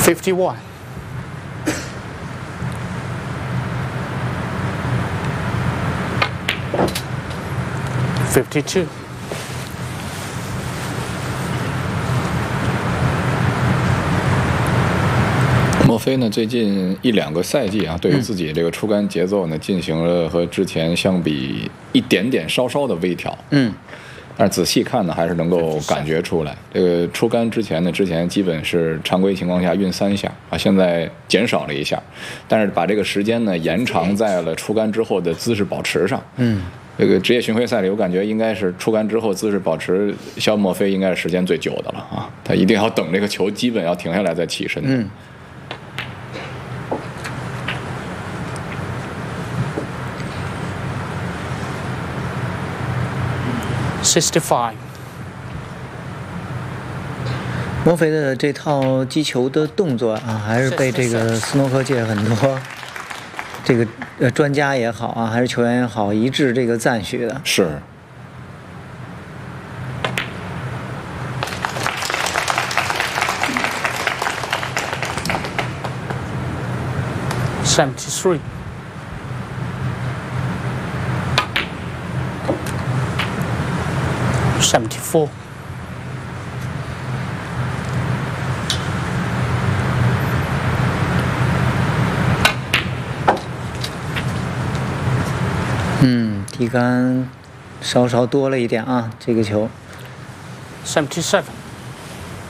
51. 52. 莫菲呢，最近1-2个赛季啊，对于自己这个出杆节奏呢，进行了和之前相比一点点稍稍的微调。但是仔细看呢，还是能够感觉出来，这个出杆之前基本是常规情况下运3下啊，现在减少了1下，但是把这个时间呢延长在了出杆之后的姿势保持上。这个职业巡回赛里，我感觉应该是出杆之后姿势保持，肖莫菲应该是时间最久的了啊，他一定要等这个球基本要停下来再起身。 65. 莫菲的这套击球的动作啊，还是被这个斯诺克界很多这个专家也好啊，还是球员也好，一致这个赞许的。 是。 73. 74. 提杆稍稍多了一点啊，这个球。 77.